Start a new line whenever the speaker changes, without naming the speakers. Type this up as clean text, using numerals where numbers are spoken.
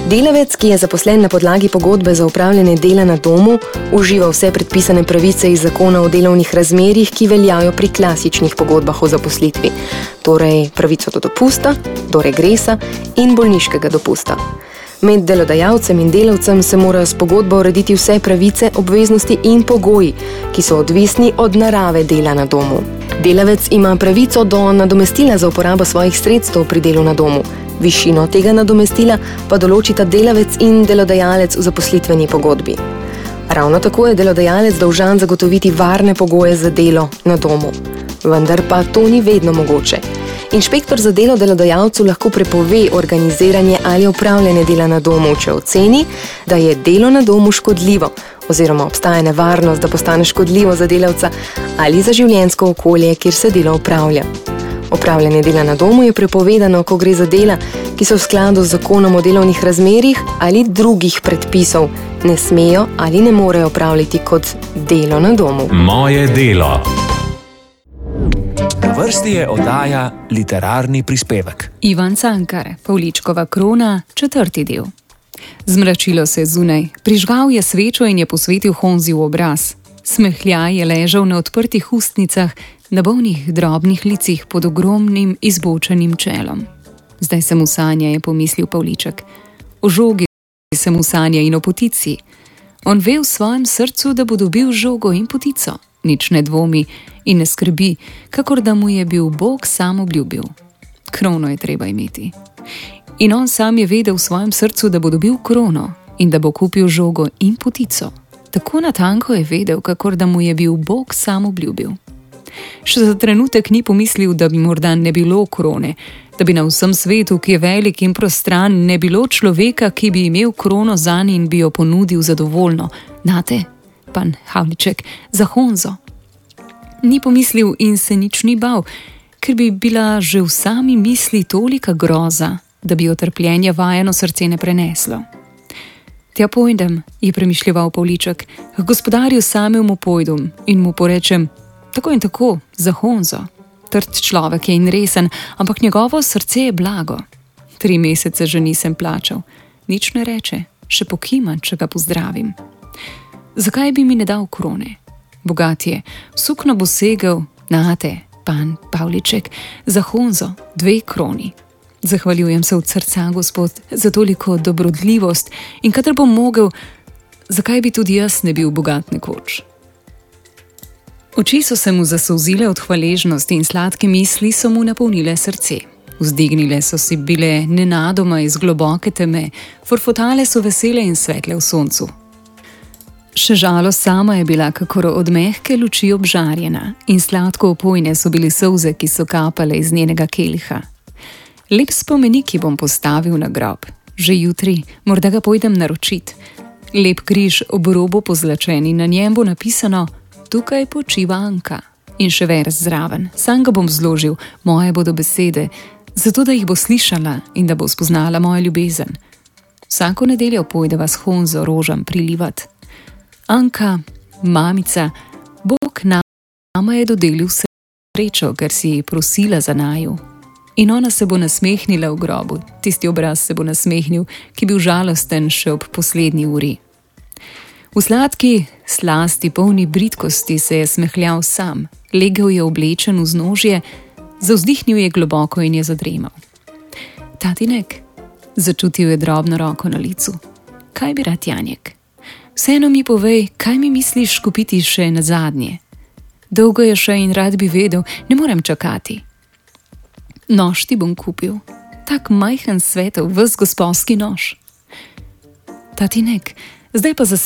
Delavec, ki je zaposlen na podlagi pogodbe za opravljanje dela na domu, uživa vse predpisane pravice iz zakona o delovnih razmerjih, ki veljajo pri klasičnih pogodbah o zaposlitvi, torej pravico do dopusta, do regresa in bolniškega dopusta. Med delodajalcem in delavcem se morajo s pogodbo urediti vse pravice, obveznosti in pogoji, ki so odvisni od narave dela na domu. Delavec ima pravico do nadomestila za uporabo svojih sredstev pri delu na domu. Višino tega nadomestila pa določita delavec in delodajalec v zaposlitveni pogodbi. Ravno tako je delodajalec dolžan zagotoviti varne pogoje za delo na domu. Vendar pa to ni vedno mogoče. Inšpektor za delo delodajalcu lahko prepove organiziranje ali opravljanje dela na domu, če oceni, da je delo na domu škodljivo oziroma obstaja nevarnost, da postane škodljivo za delavca ali za življenjsko okolje, kjer se delo opravlja. Opravljanje dela na domu je prepovedano, ko gre za dela, ki so v skladu z zakonom o delovnih razmerjih ali drugih predpisov, ne smejo ali ne morejo opravljati kot delo na domu.
Moje delo. Na vrsti je oddaja Literarni prispevek.
Ivan Cankar, Pavličkova krona, 4. del. Zmračilo se je zunaj, prižgal je svečo in je posvetil Honzi v obraz. Smehljaj je ležal na odprtih ustnicah, na bolnih drobnih licih pod ogromnim izbočenim čelom. Zdaj se mu sanja, je pomislil Pavliček. O žogi se mu sanja in o potici. On ve v svojem srcu, da bo dobil žogo in potico. Nič ne dvomi in ne skrbi, kakor da mu je bil Bog sam obljubil. Krono je treba imeti. In on sam je vedel v svojem srcu, da bo dobil krono in da bo kupil žogo in potico. Tako natanko je vedel, kakor da mu je bil Bog sam obljubil. Še za trenutek ni pomislil, da bi morda ne bilo krone, da bi na vsem svetu, ki je velik in prostran, ne bilo človeka, ki bi imel krono zanj in bi jo ponudil zadovoljno. Nate, pan Havliček, za Honzo. Ni pomislil in se nič ni bal, ker bi bila že v sami misli tolika groza, da bi jo trpljenja vajeno srce ne preneslo. Tja pojdem, je premišljeval Pavliček, k gospodarju samemu pojdem in mu porečem, tako in tako, za Honzo. Trd človek je in resen, ampak njegovo srce je blago. 3 mesece že nisem plačal. Nič ne reče, še pokima, če ga pozdravim. Zakaj bi mi ne dal krone? Bogat je, v sukno bo segel, nate, pan Pavliček, za Honzo 2 kroni. Zahvaljujem se od srca, gospod, za toliko dobrodljivost in kadar bom mogel, zakaj bi tudi jaz ne bil bogat nekoč? Oči so se mu zasolzile od hvaležnosti in sladke misli so mu napolnile srce. Vzdignile so si bile nenadoma iz globoke teme, forfotale so vesele in svetle v soncu. Še žalost sama je bila kakor od mehke luči obžarjena in sladko opojne so bili solze, ki so kapale iz njenega keliha. Lep spomenik ji bom postavil na grob. Že jutri, morda ga pojdem naročit. Lep križ ob robu pozlačen in na njem bo napisano: tukaj počiva Anka. In še verz zraven, sam ga bom zložil, moje bodo besede, zato da jih bo slišala in da bo spoznala mojo ljubezen. Vsako nedeljo pojdeva s Honzo rožam prilivat. Anka, mamica, Bog nama je dodelil srečo, ker si prosila za naju. In ona se bo nasmehnila v grobu, tisti obraz se bo nasmehnil, ki bil žalosten še ob poslednji uri. V sladki, slasti, polni bridkosti se je smehljal sam, legel je oblečen v znožje, zavzdihnil je globoko in je zadremal. Tatinek, začutil je drobno roko na licu. Kaj bi rad, Janjek? Vseeno mi povej, kaj mi misliš kupiti še na zadnje? Dolgo je še in rad bi vedel, ne morem čakati. Nož ti bom kupil, tak majhen svetov, ves gospodski nož. Tatinek, zdaj pa za